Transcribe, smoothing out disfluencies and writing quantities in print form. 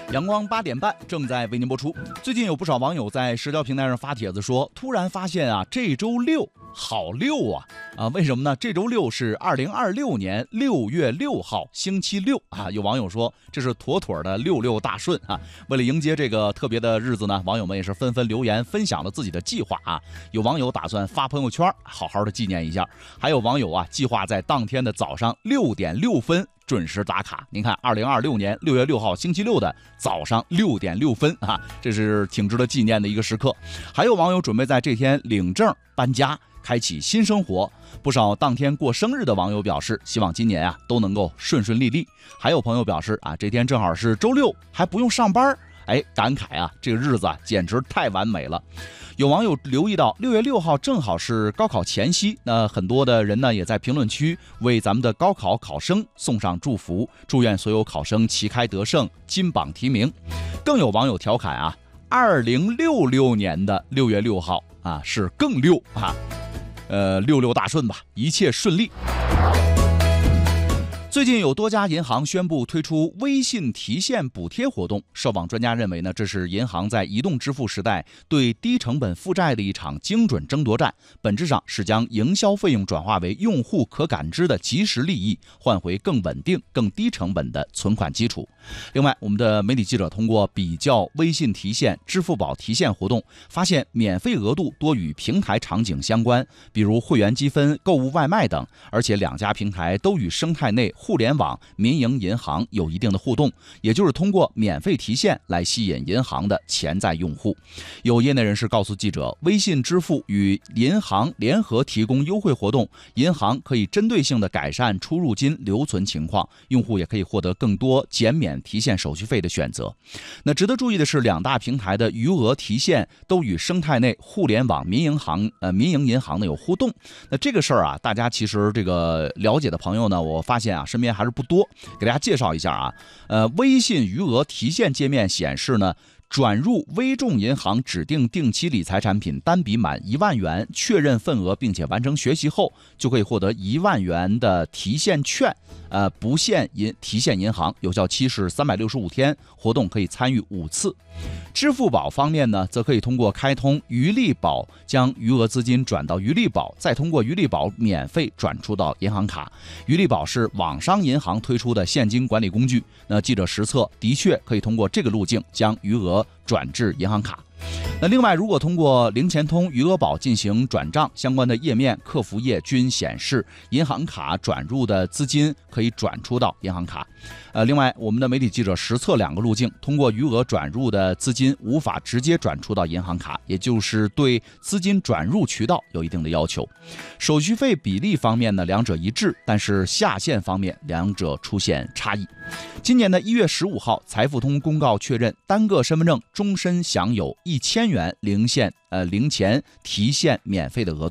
阳光8点半正在为您播出。最近有不少网友在社交平台上发帖子说，突然发现啊，这周六好六啊！为什么呢？这周六是2026年6月6号，星期六啊！有网友说这是妥妥的66大顺啊！为了迎接这个特别的日子呢，网友们也是纷纷留言分享了自己的计划啊。有网友打算发朋友圈，好好的纪念一下；还有网友啊，计划在当天的早上6点6分。准时打卡，您看，2026年6月6号星期六的早上6点6分啊，这是挺值得纪念的一个时刻。还有网友准备在这天领证搬家，开启新生活。不少当天过生日的网友表示，希望今年啊都能够顺顺利利。还有朋友表示啊，这天正好是周六，还不用上班，感慨啊，这个日子啊简直太完美了。有网友留意到6月6号正好是高考前夕，那很多的人呢也在评论区为咱们的高考考生送上祝福，祝愿所有考生旗开得胜，金榜题名。更有网友调侃啊，2066年的6月6号啊是更六啊，66大顺吧，一切顺利。最近有多家银行宣布推出微信提现补贴活动，受访专家认为呢，这是银行在移动支付时代对低成本负债的一场精准争夺战，本质上是将营销费用转化为用户可感知的即时利益，换回更稳定、更低成本的存款基础。另外，我们的媒体记者通过比较微信提现、支付宝提现活动，发现免费额度多与平台场景相关，比如会员积分、购物外卖等，而且两家平台都与生态内互联网民营银行有一定的互动，也就是通过免费提现来吸引银行的潜在用户。有业内人士告诉记者，微信支付与银行联合提供优惠活动，银行可以针对性的改善出入金留存情况，用户也可以获得更多减免提现手续费的选择。那值得注意的是，两大平台的余额提现都与生态内互联网民营银行呢有互动。那这个事儿啊，大家其实这个了解的朋友呢，我发现啊身边还是不多。给大家介绍一下啊，微信余额提现界面显示呢，转入微众银行指定定期理财产品单笔满1万元，确认份额并且完成学习后，就可以获得1万元的提现券，不限提现银行，有效期是365天，活动可以参与5次。支付宝方面呢，则可以通过开通余利宝将余额资金转到余利宝，再通过余利宝免费转出到银行卡。余利宝是网商银行推出的现金管理工具，那记者实测的确可以通过这个路径将余额转至银行卡。那另外，如果通过零钱通余额宝进行转账，相关的页面客服页均显示银行卡转入的资金可以转出到银行卡。另外，我们的媒体记者实测2个路径，通过余额转入的资金无法直接转出到银行卡，也就是对资金转入渠道有一定的要求。手续费比例方面呢，两者一致，但是下限方面两者出现差异。今年的1月15号，财付通公告确认，单个身份证终身享有1000元零钱提现免费的额度。